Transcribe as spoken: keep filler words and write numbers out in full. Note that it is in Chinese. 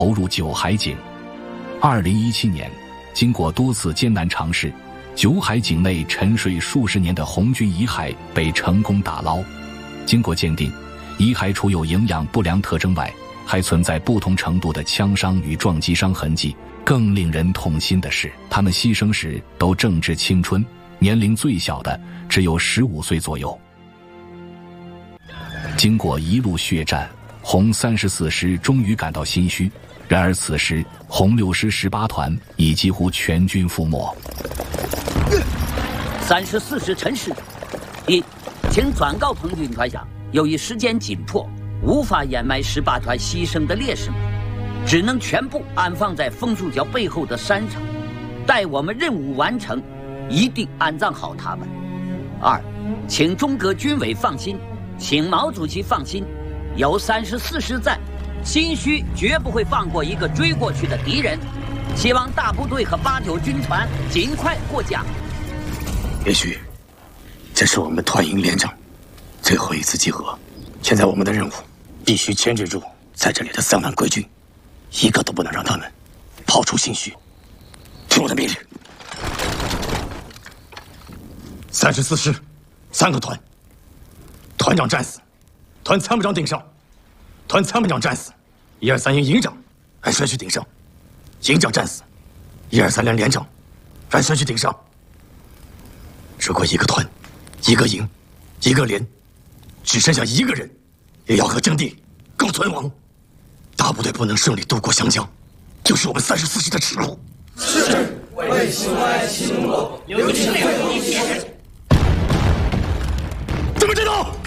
投入九海井。二零一七年，经过多次艰难尝试，九海井内沉睡数十年的红军遗骸被成功打捞。经过鉴定，遗骸除有营养不良特征外，还存在不同程度的枪伤与撞击伤痕迹。更令人痛心的是，他们牺牲时都正值青春，年龄最小的只有十五岁左右。经过一路血战，红三十四师终于感到心虚。然而此时，红六师十八团已几乎全军覆没。 三十四师陈师，一，请转告彭军团长，由于时间紧迫，无法掩埋十八团牺牲的烈士们，只能全部安放在枫树桥背后的山上，待我们任务完成，一定安葬好他们。二，请中革军委放心，请毛主席放心，有三十四师在，新虚绝不会放过一个追过去的敌人。希望大部队和八九军团尽快过江。 也许，这是我们团营连长最后一次集合。现在我们的任务必须牵制住在这里的三万贵军，一个都不能让他们跑出新虚。听我的命令。三十四师，三个团，团长战死，团参谋长顶上，团参谋长战死，一二三营营长按顺序顶上，营长战死，一二三连连长按顺序顶上。如果一个团、一个营、一个连只剩下一个人，也要和阵地共存亡。大部队不能顺利渡过湘江，就是我们三十四师的耻辱。 是，为兴安兴国，留情留一线。 怎么知道？